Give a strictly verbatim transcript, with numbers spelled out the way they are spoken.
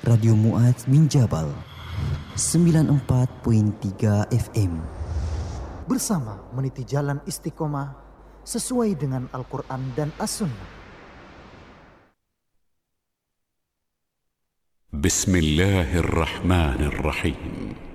Radio Muaz bin Jabal sembilan puluh empat perpuluhan tiga F M. Bersama meniti jalan istiqomah sesuai dengan Al-Quran dan As-Sunnah. Bismillahirrahmanirrahim.